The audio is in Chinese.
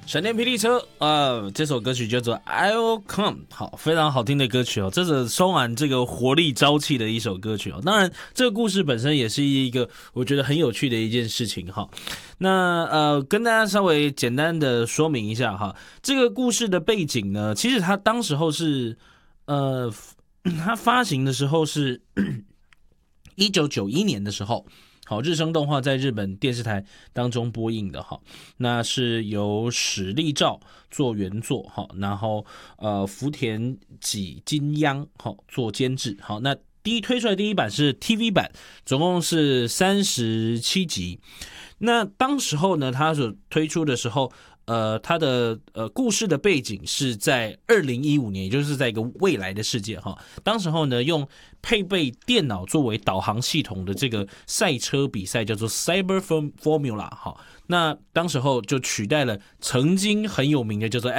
闪电霹雳车这首歌曲叫做 I'll Come， 好，非常好听的歌曲哦，这是充满这个活力朝气的一首歌曲哦。当然，这个故事本身也是一个我觉得很有趣的一件事情哈。那跟大家稍微简单的说明一下哈，这个故事的背景呢，其实它当时候是它发行的时候是1991年的时候。好，日升动画在日本电视台当中播映的哈，那是由史立照做原作哈，然后福田己金央好做监制好，那推出来第一版是 TV 版，总共是37集。那当时候呢，它所推出的时候，它的故事的背景是在2015年，也就是在一个未来的世界哈。当时候呢，用配备电脑作为导航系统的这个赛车比赛叫做 Cyber Formula 哈。那当时候就取代了曾经很有名的叫做